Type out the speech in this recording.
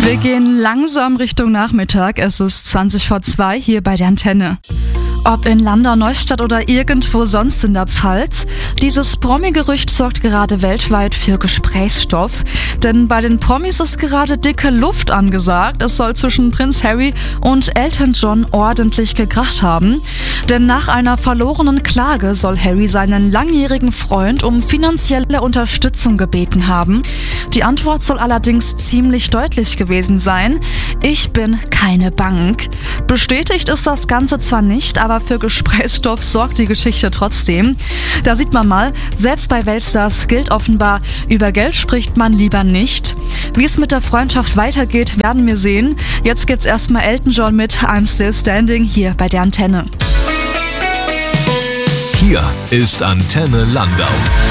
Wir gehen langsam Richtung Nachmittag. Es ist 20:02 hier bei der Antenne. Ob in Landau, Neustadt oder irgendwo sonst in der Pfalz, dieses Promi-Gerücht sorgt gerade weltweit für Gesprächsstoff. Denn bei den Promis ist gerade dicke Luft angesagt. Es soll zwischen Prinz Harry und Elton John ordentlich gekracht haben. Denn nach einer verlorenen Klage soll Harry seinen langjährigen Freund um finanzielle Unterstützung gebeten haben. Die Antwort soll allerdings ziemlich deutlich gewesen sein: Ich bin keine Bank. Bestätigt ist das Ganze zwar nicht, aber für Gesprächsstoff sorgt die Geschichte trotzdem. Da sieht man mal, selbst bei Weltstars gilt offenbar, über Geld spricht man lieber nicht. Wie es mit der Freundschaft weitergeht, werden wir sehen. Jetzt gibt's erstmal Elton John mit I'm Still Standing hier bei der Antenne. Hier ist Antenne Landau.